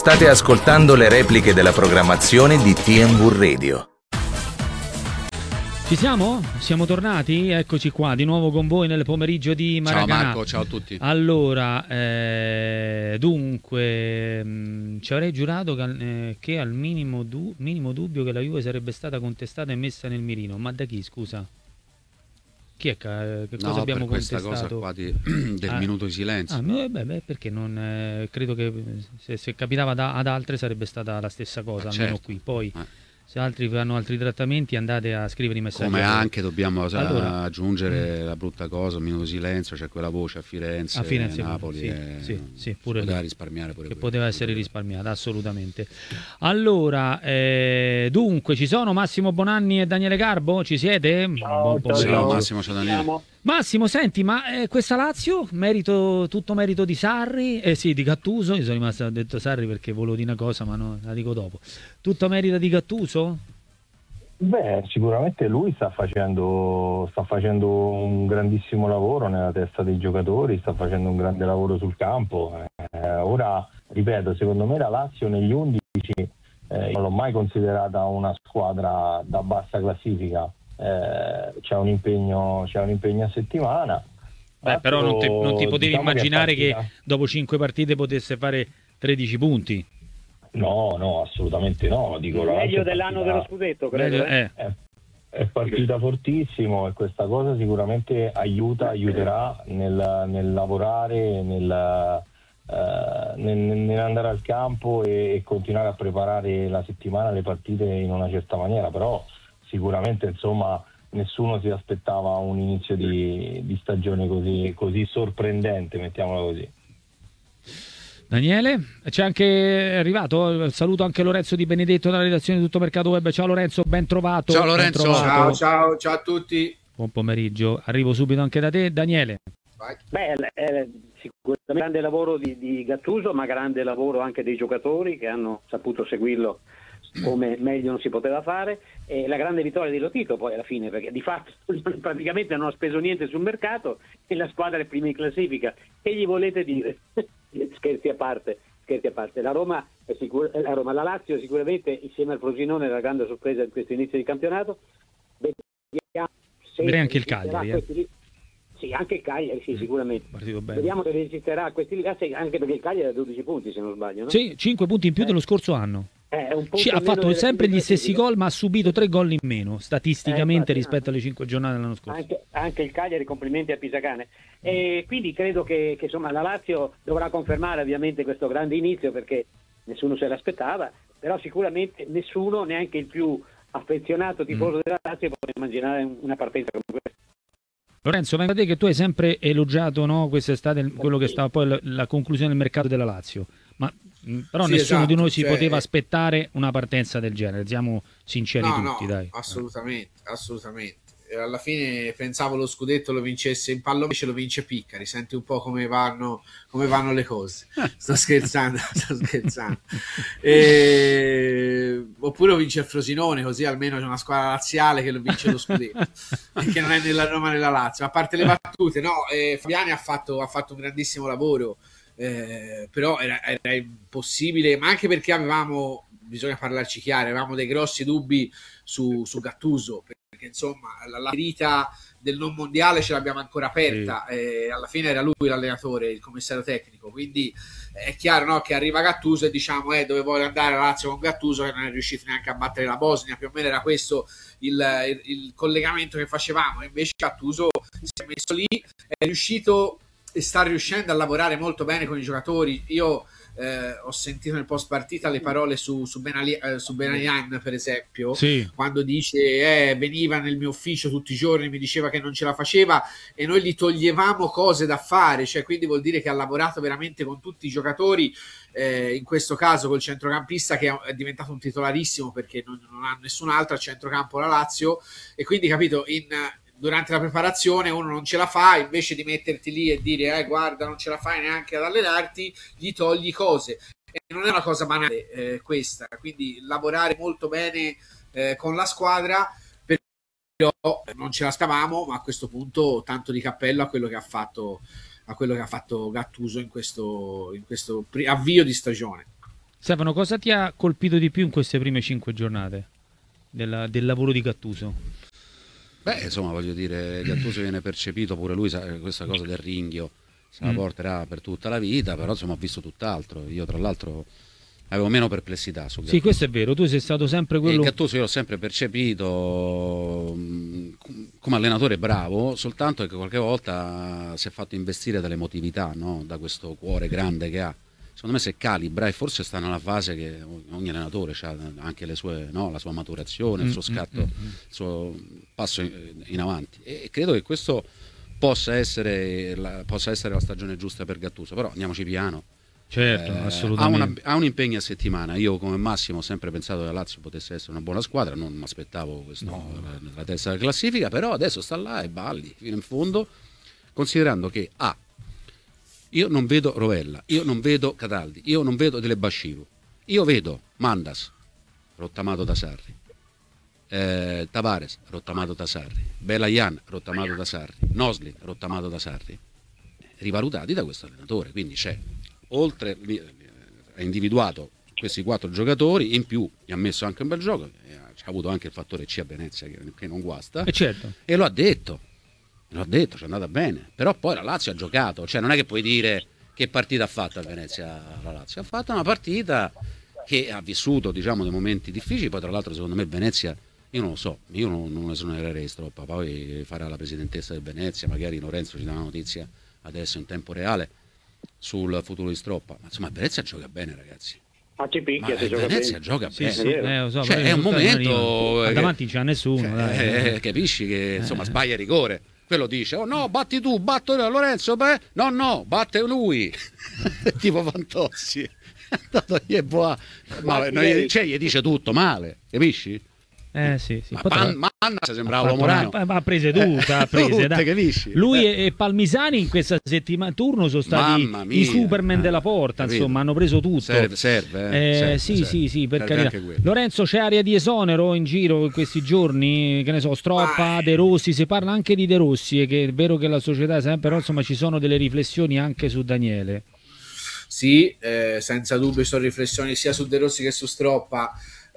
State ascoltando le repliche della programmazione di TMV Radio. Ci siamo? Siamo tornati? Eccoci qua, di nuovo con voi nel pomeriggio di Maracanã. Ciao Marco, ciao a tutti. Allora, dunque, ci avrei giurato che al minimo dubbio che la Juve sarebbe stata contestata e messa nel mirino. Ma da chi, scusa? Chi è che cosa abbiamo per questa contestato? cosa qua del minuto di silenzio. Perché non credo che se capitava ad altre sarebbe stata la stessa cosa, almeno certo. qui. Poi se altri fanno altri trattamenti andate a scrivere i messaggi. Come anche dobbiamo aggiungere la brutta cosa, un minuto di silenzio, c'è quella voce a Firenze Napoli sì, pure poteva lì, risparmiare pure che quello. poteva essere risparmiata assolutamente. Allora, dunque ci sono Massimo Bonanni e Daniele Garbo, ci siete? Ciao, Ciao Massimo, ciao Daniele. Massimo, senti, ma questa Lazio, tutto merito di Sarri, di Gattuso, io sono rimasto, ho detto Sarri perché volevo dire una cosa ma no, la dico dopo. Tutto merito di Gattuso? Beh, sicuramente lui sta facendo un grandissimo lavoro nella testa dei giocatori, sta facendo un grande lavoro sul campo. Ora, ripeto, secondo me la Lazio negli 11 non l'ho mai considerata una squadra da bassa classifica. C'è un impegno a settimana. Però non ti potevi immaginare che dopo 5 partite potesse fare 13 punti. No, assolutamente no. Dico, meglio dell'anno dello scudetto, credo. È partita fortissimo e questa cosa sicuramente aiuterà nel lavorare, nell'andare al campo e continuare a preparare la settimana, le partite in una certa maniera, però sicuramente insomma nessuno si aspettava un inizio di stagione così sorprendente, mettiamola così. Daniele, c'è anche arrivato, saluto anche Lorenzo Di Benedetto dalla redazione di Tutto Mercato Web. Ciao Lorenzo, ben trovato. Ciao Lorenzo, ciao a tutti. Buon pomeriggio, arrivo subito anche da te. Daniele. Sicuramente grande lavoro di Gattuso, ma grande lavoro anche dei giocatori che hanno saputo seguirlo come meglio non si poteva fare, e la grande vittoria di Lotito poi alla fine, perché di fatto praticamente non ha speso niente sul mercato e la squadra è prima in classifica. Che gli volete dire? Scherzi a parte, la Lazio sicuramente insieme al Frosinone è la grande sorpresa di questo inizio di campionato. Vedrei anche il Cagliari. Sì, anche il Cagliari, sicuramente. Vediamo se resisterà a questi livelli, anche perché il Cagliari ha 12 punti se non sbaglio, no? Sì, 5 punti in più dello scorso anno. Ha fatto sempre gli stessi gol, ma ha subito 3 gol in meno statisticamente rispetto alle 5 giornate dell'anno scorso. Anche il Cagliari, complimenti a Pisacane. E quindi credo che insomma la Lazio dovrà confermare ovviamente questo grande inizio, perché nessuno se l'aspettava, però sicuramente nessuno, neanche il più affezionato tifoso della Lazio, può immaginare una partenza come questa. Lorenzo, venga a te che tu hai sempre elogiato, no, quest'estate quello che stava poi la conclusione del mercato della Lazio, ma però nessuno di noi si poteva aspettare una partenza del genere, siamo sinceri tutti, dai. Assolutamente. Alla fine pensavo lo scudetto lo vincesse in pallo, invece lo vince Piccari. Senti un po' come vanno le cose. Sto scherzando. Oppure lo vince il Frosinone, così almeno c'è una squadra laziale che lo vince lo scudetto e che non è nella Roma nella Lazio. A parte le battute, Fabiani ha fatto un grandissimo lavoro, però era impossibile, ma anche perché bisogna parlarci chiaro, avevamo dei grossi dubbi su Gattuso, perché insomma la ferita del non mondiale ce l'abbiamo ancora aperta, alla fine era lui l'allenatore, il commissario tecnico, quindi è chiaro, che arriva Gattuso e diciamo dove vuole andare la Lazio con Gattuso, che non è riuscito neanche a battere la Bosnia, più o meno era questo il collegamento che facevamo. Invece Gattuso si è messo lì, è riuscito e sta riuscendo a lavorare molto bene con i giocatori. Io ho sentito nel post partita le parole su Benayan, per esempio, quando dice veniva nel mio ufficio tutti i giorni, mi diceva che non ce la faceva e noi gli toglievamo cose da fare, cioè quindi vuol dire che ha lavorato veramente con tutti i giocatori, in questo caso col centrocampista che è diventato un titolarissimo perché non ha nessun altro a centrocampo la Lazio, e quindi capito, durante la preparazione uno non ce la fa, invece di metterti lì e dire guarda non ce la fai neanche ad allenarti, gli togli cose, e non è una cosa banale questa, quindi lavorare molto bene con la squadra, però non ce la stavamo, ma a questo punto tanto di cappello a quello che ha fatto Gattuso in questo avvio di stagione. Stefano, cosa ti ha colpito di più in queste prime 5 giornate del lavoro di Gattuso? Beh, insomma, voglio dire, Gattuso viene percepito pure lui, questa cosa del ringhio se la porterà per tutta la vita, però insomma ho visto tutt'altro. Io tra l'altro avevo meno perplessità su Gattuso. Sì, questo è vero, tu sei stato sempre quello... Gattuso io l'ho sempre percepito come allenatore bravo, soltanto che qualche volta si è fatto investire dall'emotività, no? Da questo cuore grande che ha. Secondo me si calibra e forse sta nella fase che ogni allenatore ha anche le sue, no? La sua maturazione, il suo scatto, il suo passo in avanti. E credo che questo possa essere la stagione giusta per Gattuso, però andiamoci piano. Certo, assolutamente. Ha un impegno a settimana. Io come Massimo ho sempre pensato che la Lazio potesse essere una buona squadra, non mi aspettavo questo, la testa della classifica, però adesso sta là e balli fino in fondo, considerando che io non vedo Rovella, io non vedo Cataldi, io non vedo Dele Basciru, io vedo Mandas rottamato da Sarri, Tavares rottamato da Sarri, Belayan rottamato da Sarri, Nosli rottamato da Sarri, rivalutati da questo allenatore. Quindi c'è, oltre, ha individuato questi 4 giocatori, in più gli ha messo anche un bel gioco, c'ha avuto anche il fattore C a Venezia che non guasta, certo. E lo ha detto, ci è andata bene, però poi la Lazio ha giocato, cioè non è che puoi dire che partita ha fatto a Venezia la Lazio, ha fatto una partita che ha vissuto, diciamo, dei momenti difficili. Poi tra l'altro secondo me Venezia, io non lo so, io non esonererei Stroppa, poi farà la presidentessa del Venezia, magari Lorenzo ci dà una notizia adesso in tempo reale sul futuro di Stroppa, ma insomma Venezia gioca bene, ragazzi. Ci picchia, se gioca Venezia bene. gioca bene, Sì, lo so, cioè, è un momento davanti c'è nessuno, dai. Capisci che insomma sbaglia rigore, quello dice oh no, batti tu, batto Lorenzo, no, batte lui tipo Fantozzi ma gli dice tutto male, capisci? Sì. Manna sembrava l'uomo ragno. Ha prese tutte, dai. Capisci? Lui e Palmisani in questa settimana turno sono stati i Superman della porta, capito. Insomma, hanno preso tutto. Serve. Sì, per carità. Lorenzo, c'è aria di esonero in giro in questi giorni, che ne so, Stroppa, De Rossi, si parla anche di De Rossi, che è vero che la società però insomma ci sono delle riflessioni anche su Daniele. Sì, senza dubbio sono riflessioni sia su De Rossi che su Stroppa.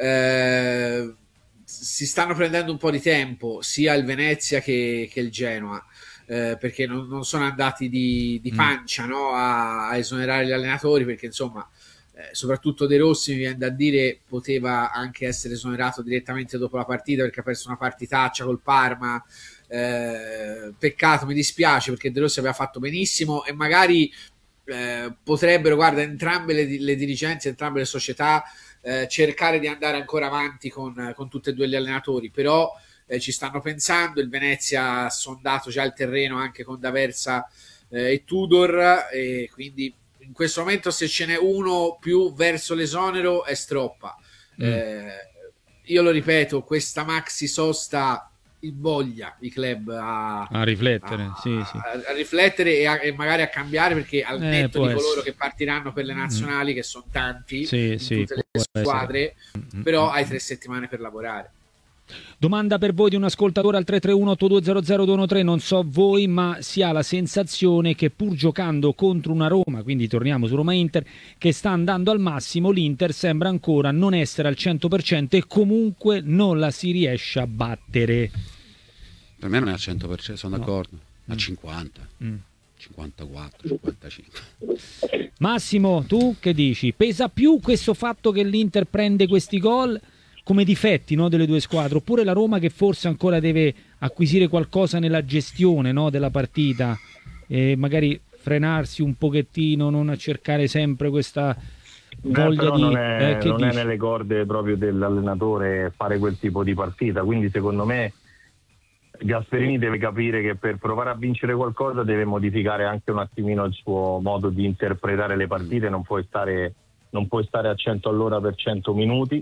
Si stanno prendendo un po' di tempo sia il Venezia che il Genoa, perché non sono andati di pancia, no, a esonerare gli allenatori, perché insomma soprattutto De Rossi, mi viene da dire, poteva anche essere esonerato direttamente dopo la partita perché ha perso una partitaccia col Parma. Peccato, mi dispiace, perché De Rossi aveva fatto benissimo e magari potrebbero, guarda, entrambe le dirigenze, entrambe le società cercare di andare ancora avanti con tutti e due gli allenatori, però ci stanno pensando. Il Venezia ha sondato già il terreno anche con D'Aversa e Tudor, e quindi in questo momento se ce n'è uno più verso l'esonero è Stroppa. Io lo ripeto, questa maxi sosta invoglia i club a riflettere, a riflettere e magari a cambiare, perché al netto di coloro che partiranno per le nazionali, che sono tanti in tutte le squadre, però hai 3 settimane per lavorare. Domanda per voi di un ascoltatore al 331-8200-213. Non so voi, ma si ha la sensazione che pur giocando contro una Roma, quindi torniamo su Roma-Inter, che sta andando al massimo, l'Inter sembra ancora non essere al 100% e comunque non la si riesce a battere. Per me non è al 100%, sono d'accordo, a 50, 54, 55. Massimo, tu che dici? Pesa più questo fatto che l'Inter prende questi gol come difetti, no, delle due squadre, oppure la Roma che forse ancora deve acquisire qualcosa nella gestione, no, della partita e magari frenarsi un pochettino, non a cercare sempre questa voglia di... non è nelle corde proprio dell'allenatore fare quel tipo di partita, quindi secondo me Gasperini deve capire che per provare a vincere qualcosa deve modificare anche un attimino il suo modo di interpretare le partite, non puoi stare a 100 all'ora per 100 minuti.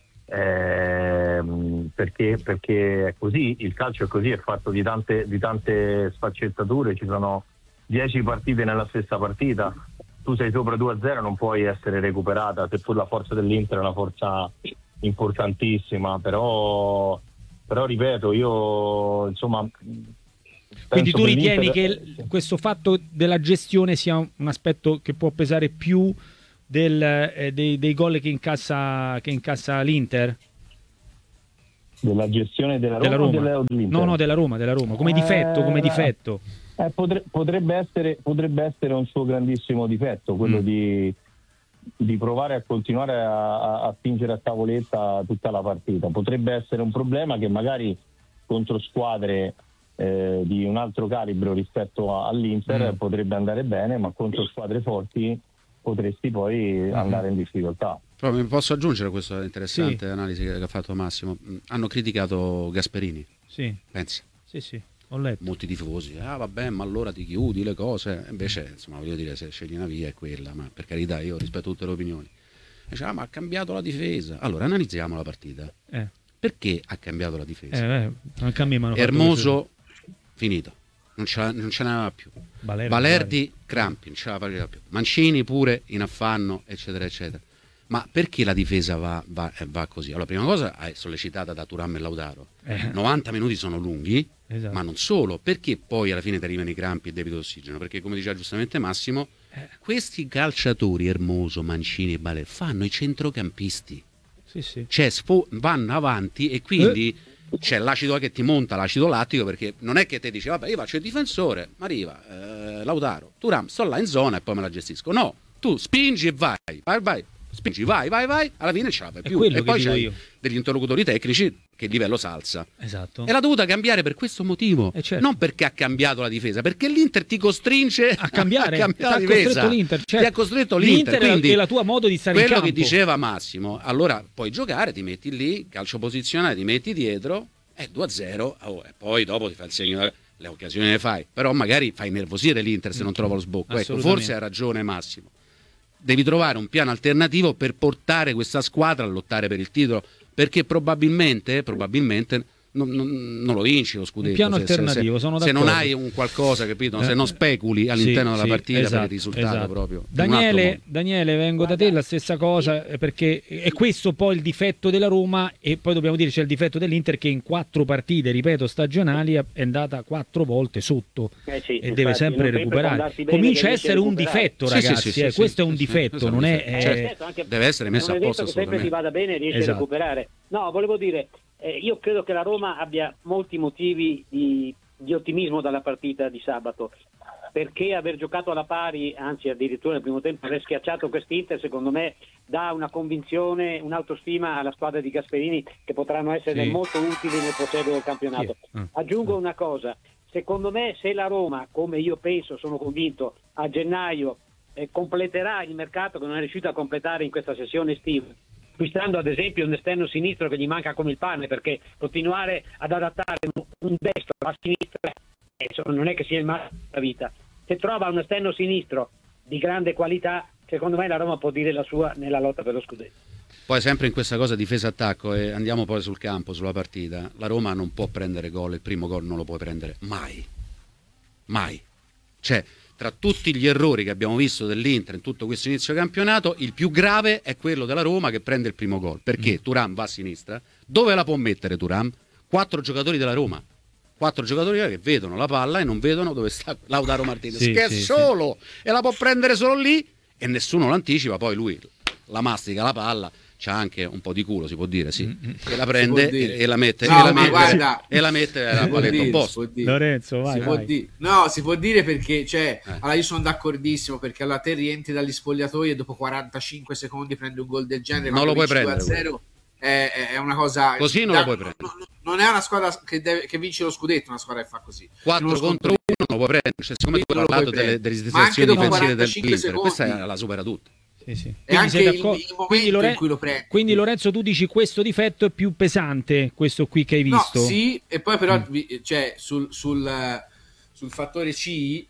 Perché è così, il calcio è così, è fatto di tante sfaccettature, ci sono 10 partite nella stessa partita, tu sei sopra 2-0, non puoi essere recuperata, seppur la forza dell'Inter è una forza importantissima, però ripeto, io insomma... Quindi tu ritieni che questo fatto della gestione sia un aspetto che può pesare più dei gol che incassa l'Inter? Della gestione della Roma? O dell'Inter? No, della Roma, come difetto. Potrebbe essere un suo grandissimo difetto, quello di provare a continuare a spingere a tavoletta tutta la partita. Potrebbe essere un problema che magari contro squadre di un altro calibro rispetto all'Inter potrebbe andare bene, ma contro squadre forti potresti poi andare in difficoltà. Però mi posso aggiungere questa interessante analisi che ha fatto Massimo. Hanno criticato Gasperini. Sì. Pensa. Sì, ho letto. Molti tifosi, vabbè, ma allora ti chiudi le cose. Invece, insomma, voglio dire, se scegli una via è quella, ma per carità, io rispetto tutte le opinioni. Dice, ma ha cambiato la difesa. Allora, analizziamo la partita. Perché ha cambiato la difesa? Hermoso, finito. Non ce n'aveva più. Balerdi, crampi, non ce la faceva più. Mancini pure in affanno, eccetera, eccetera. Ma perché la difesa va così? Allora, prima cosa è sollecitata da Thuram e Lautaro. 90 minuti sono lunghi, ma non solo. Perché poi alla fine ti arrivano i crampi e debito d'ossigeno? Perché, come diceva giustamente Massimo, questi calciatori, Hermoso, Mancini e Balerdi, fanno i centrocampisti. Sì. Cioè, vanno avanti e quindi c'è l'acido che ti monta, l'acido lattico, perché non è che te dici, vabbè, io faccio il difensore, ma arriva Lautaro, Thuram, sto là in zona e poi me la gestisco. No, tu spingi e vai. Spingi, vai, alla fine ce la fai più. E poi c'hai degli interlocutori tecnici che il livello s'alza. Esatto. E l'ha dovuta cambiare per questo motivo, certo. Non perché ha cambiato la difesa, perché l'Inter ti costringe a cambiare la difesa. Ti ha costretto l'Inter, quindi è la tua modo di stare in campo. Quello che diceva Massimo, allora puoi giocare, ti metti lì, calcio posizionale, ti metti dietro, 2-0, e poi dopo ti fa il segno, le occasioni le fai, però magari fai nervosire l'Inter se non trova lo sbocco. Ecco, forse ha ragione Massimo. Devi trovare un piano alternativo per portare questa squadra a lottare per il titolo, perché probabilmente non lo vinci lo scudetto. Un piano alternativo, sono d'accordo. Se non hai un qualcosa, capito? Se non speculi all'interno della partita per il risultato proprio. Daniele, vengo da te, la stessa cosa, perché è questo poi il difetto della Roma, e poi dobbiamo dire c'è il difetto dell'Inter che in 4 partite, ripeto, stagionali è andata 4 volte sotto e deve sempre recuperare. Comincia a essere un difetto, ragazzi, questo è un difetto, non è... Deve essere messo a posto. Sempre ti vada bene e riesci a recuperare. No, volevo dire... io credo che la Roma abbia molti motivi di ottimismo dalla partita di sabato, perché aver giocato alla pari, anzi addirittura nel primo tempo aver schiacciato quest'Inter, secondo me dà una convinzione, un'autostima alla squadra di Gasperini che potranno essere molto utili nel proseguo del campionato. Aggiungo una cosa, secondo me se la Roma, come io penso, sono convinto, a gennaio completerà il mercato che non è riuscito a completare in questa sessione estiva, acquistando ad esempio un esterno sinistro che gli manca come il pane, perché continuare ad adattare un destro a sinistra non è che sia il massimo della vita. Se trova un esterno sinistro di grande qualità, secondo me la Roma può dire la sua nella lotta per lo scudetto. Poi sempre in questa cosa difesa-attacco, e andiamo poi sul campo, sulla partita, la Roma non può prendere gol, il primo gol non lo può prendere mai. Cioè, tra tutti gli errori che abbiamo visto dell'Inter in tutto questo inizio campionato, il più grave è quello della Roma che prende il primo gol, perché Thuram va a sinistra. Dove la può mettere Thuram? 4 giocatori della Roma, 4 giocatori che vedono la palla e non vedono dove sta Lautaro Martinez, che è solo e la può prendere solo lì e nessuno lo anticipa. Poi lui la mastica la palla, c'ha anche un po' di culo, si può dire, e la prende e la mette e la mette alla paletta opposta. Lorenzo, vai. No, si può dire perché allora io sono d'accordissimo, perché allora te rientri dagli spogliatoi e dopo 45 secondi prendi un gol del genere, non lo puoi prendere 2-0, è una cosa così, non lo puoi prendere. Non è una squadra che vince lo scudetto, una squadra che fa così 4 contro 1 non lo puoi prendere, cioè, siccome tu hai parlato delle situazioni difensive dell'Inter, questa la supera tutta. Sì. E anche il momento in cui lo prendi. Quindi Lorenzo, tu dici questo difetto è più pesante, questo qui che hai visto? No, sì, e poi però sul fattore C,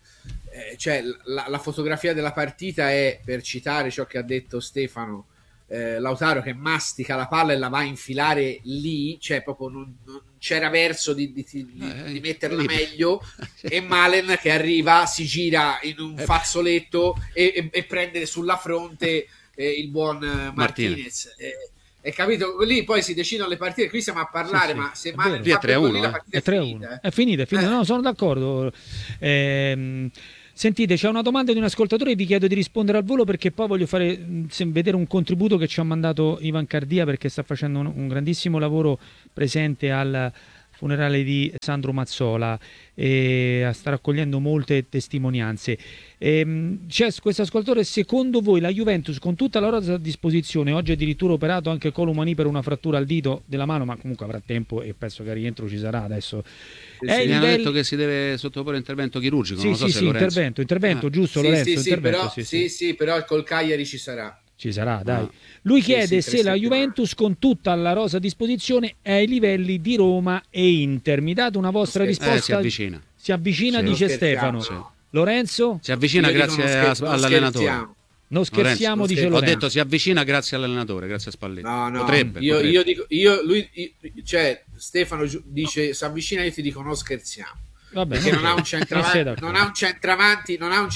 la fotografia della partita è, per citare ciò che ha detto Stefano, Lautaro che mastica la palla e la va a infilare lì, cioè proprio non c'era verso di metterla meglio, e Malen che arriva, si gira in un fazzoletto e prende sulla fronte il buon Martinez. E capito? Lì poi si decidono le partite, qui stiamo a parlare, ma se Malen fa 3-1, la partita è finita. È finita. No, sono d'accordo. Sentite, c'è una domanda di un ascoltatore, vi chiedo di rispondere al volo perché poi voglio fare vedere un contributo che ci ha mandato Ivan Cardia, perché sta facendo un grandissimo lavoro presente al funerale di Sandro Mazzola e sta raccogliendo molte testimonianze. C'è questo ascoltatore: secondo voi la Juventus, con tutta la rosa a disposizione, oggi addirittura operato anche Colomani per una frattura al dito della mano, ma comunque avrà tempo e penso che al rientro ci sarà adesso, mi hanno detto che si deve sottoporre intervento chirurgico, sì, non lo so se intervento, giusto, sì, Lorenzo? sì, però, sì, però col Cagliari ci sarà. Ci sarà, dai. Lui chiede se la Juventus, con tutta la rosa a disposizione, è ai livelli di Roma e Inter. Mi date una vostra risposta? Si avvicina. Si avvicina, Sì, dice Stefano. sì. Lorenzo? Si avvicina grazie all'allenatore. Non scherziamo, dice Lorenzo. Ho detto si avvicina grazie all'allenatore, grazie a Spalletti. No, potrebbe. Io dico, cioè Stefano dice si avvicina, io ti dico non scherziamo. Vabbè, perché non ha un centravanti,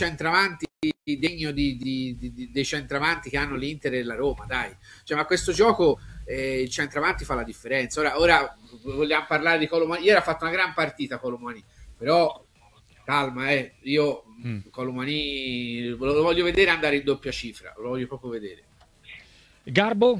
degno dei centravanti che hanno l'Inter e la Roma, dai. Cioè, ma questo gioco il centravanti fa la differenza. Ora vogliamo parlare di Colomani. Ieri ha fatto una gran partita Colomani, però calma, io Colomani lo voglio vedere andare in doppia cifra, lo voglio proprio vedere. Garbo?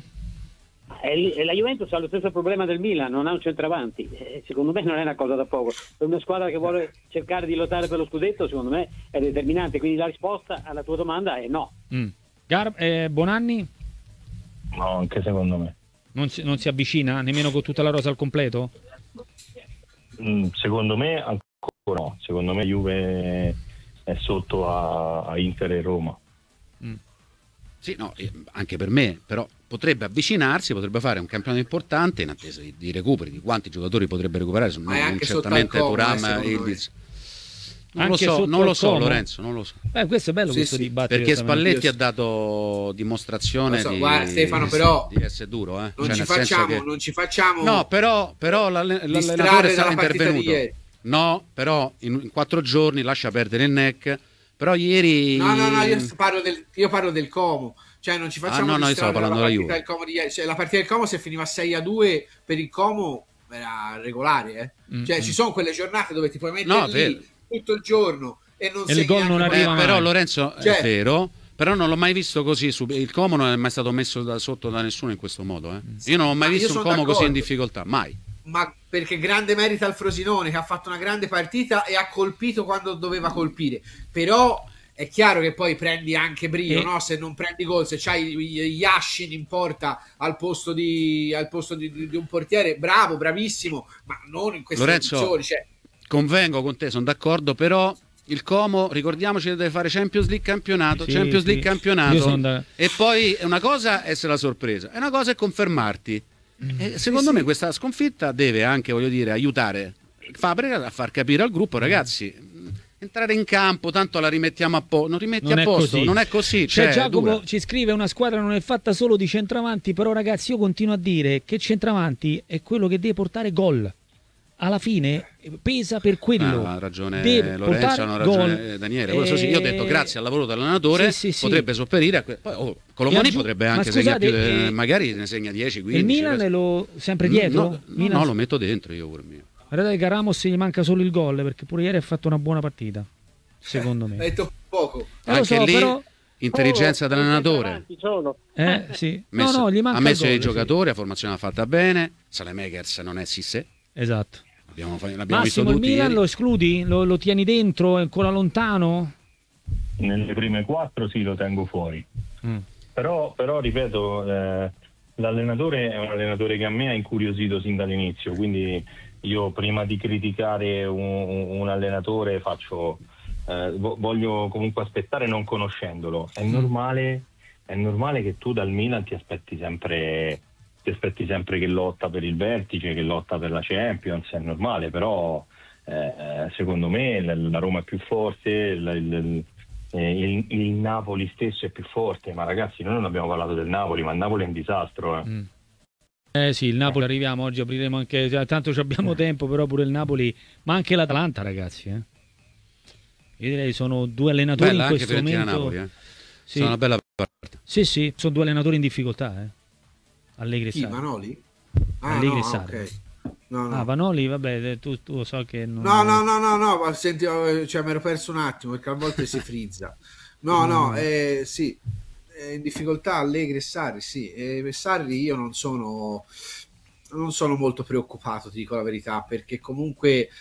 La Juventus ha lo stesso problema del Milan, non ha un centravanti. Secondo me non è una cosa da poco. Per una squadra che vuole cercare di lottare per lo scudetto, secondo me è determinante. Quindi la risposta alla tua domanda è no. Bonanni? No, anche secondo me. Non si avvicina nemmeno con tutta la rosa al completo? Secondo me ancora no. Secondo me Juve è sotto a Inter e Roma. Sì, no, anche per me, però potrebbe avvicinarsi, potrebbe fare un campionato importante in attesa di recuperi, di quanti giocatori potrebbe recuperare, non certamente Thuram e Ildiz. Non lo so Lorenzo, non lo so. Questo è bello, questo dibattito. Perché Spalletti ha dato dimostrazione guarda, Stefano, però di essere duro. Non ci facciamo. No, però l'allenatore è intervenuto. No, però in 4 giorni lascia perdere il NEC. Però ieri io parlo del Como, cioè non ci facciamo io stavo parlando della Juve. Del Como di ieri. Cioè, la partita del Como, se finiva 6-2 per il Como era regolare, cioè ci sono quelle giornate dove ti puoi mettere lì tutto il giorno e non il gol non arriva mai. Però Lorenzo, è vero, però non l'ho mai visto così, il Como non è mai stato messo da sotto da nessuno in questo modo, Io non ho mai visto un Como così in difficoltà, mai. Ma perché grande merito al Frosinone, che ha fatto una grande partita e ha colpito quando doveva colpire. Però è chiaro che poi prendi anche brio, no? Se non prendi gol, se c'hai Yashin in porta al posto di un portiere, bravo, bravissimo, ma non in queste condizioni. Convengo con te, sono d'accordo, però il Como, ricordiamoci che deve fare Champions League campionato, e poi una cosa è essere la sorpresa, e una cosa è confermarti. Secondo me questa sconfitta deve anche, aiutare Fabregas a far capire al gruppo, ragazzi, entrare in campo, tanto la rimettiamo a posto. Non è così. Cioè, Giacomo ci scrive: una squadra non è fatta solo di centravanti, però ragazzi io continuo a dire che centravanti è quello che deve portare gol. Alla fine pesa per quello. Ha ragione Lorenzo, ha ragione Daniele. Io ho detto grazie al lavoro dell'allenatore potrebbe sopperire poi Colomani potrebbe anche segnare magari ne segna 10, 15. Il Milan lo sempre dietro? No, lo metto dentro io pure mio. Guardate che a Ramos gli manca solo il gol, perché pure ieri ha fatto una buona partita, secondo me. Ha detto poco. Anche lì però intelligenza dell'allenatore. Sì. Gli manca ha messo il gol, i giocatori, la formazione l'ha fatta bene. Saelemaekers non è Cissé. Esatto. L'abbiamo visto Massimo, il tutti Milan ieri. lo escludi? Lo tieni dentro? È ancora lontano? Nelle prime 4 sì, lo tengo fuori. Però ripeto, l'allenatore è un allenatore che a me ha incuriosito sin dall'inizio, quindi io prima di criticare un allenatore voglio comunque aspettare non conoscendolo. È normale che tu dal Milan ti aspetti sempre che lotta per il vertice, che lotta per la Champions, è normale, però secondo me la Roma è più forte, il Napoli stesso è più forte, ma ragazzi noi non abbiamo parlato del Napoli, ma il Napoli è un disastro. Sì, il Napoli arriviamo, oggi apriremo anche, tanto abbiamo tempo, però pure il Napoli, ma anche l'Atalanta, ragazzi. Io direi sono 2 allenatori in questo momento. Napoli, sì. Sono una bella parte. Sì, sono 2 allenatori in difficoltà. Allegri e Sarri. Manoli? Allegri e Sarri. Okay. No, no. Ah, Vanoli, vabbè, tu so che non... No, ma senti, cioè, mi ero perso un attimo perché a volte si frizza. No, sì, in difficoltà Allegri e Sarri, sì. E Sarri io non sono molto preoccupato, ti dico la verità, perché comunque